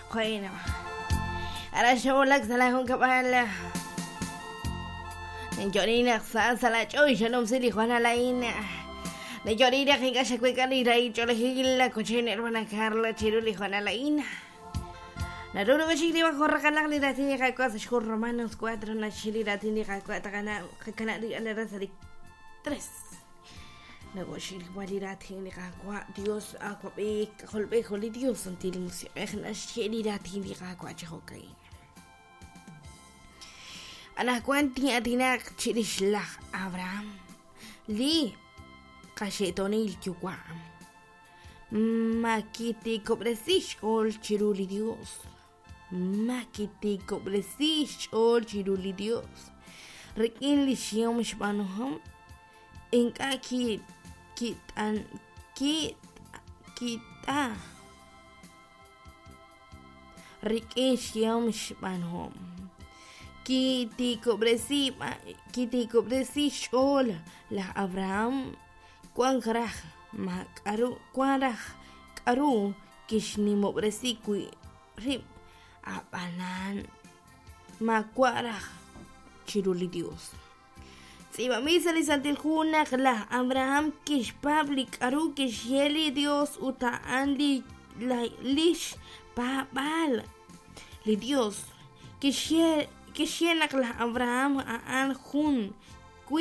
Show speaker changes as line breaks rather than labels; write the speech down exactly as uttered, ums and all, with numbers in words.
Bueno, ahora yo la sala con capala. Llorina salsa la choy, yo no sé ni Juana la ina. De llorina que calla cuecanira y yo le gila cochina hermana Carla Chiruli Juana la ina. Naruto que chili bajo racanak ni ratini que cosas chur romanos cuatro na chili ratini que cuatro cana que cana di la raza de tres. Luego chili wali ratini que cuatro Dios aqua be colbe coli Dios santil museo. Na chili ratini que cuatro hokai. Ana cuanti atina chili shlah Abraham li kashetoni il kiwa. Makiti cobresish ol chiruli Dios. Makiti cobresish ol chiruli Dios. Rekin li shiom shbanuham. Inka kit kit an kit kita. Rekin shiom shbanuham. Kiti cobresi kiti cobresish ol la Abraham. Kwan karah makaru kwarah karu kishni mobresi kui rib abanan makwarah chiruli Dios. Siba misa li santil hunak la Abraham kish public karu kish yeli Dios uta andi la lish babal li Dios kish ye kish yenak la Abraham aan hun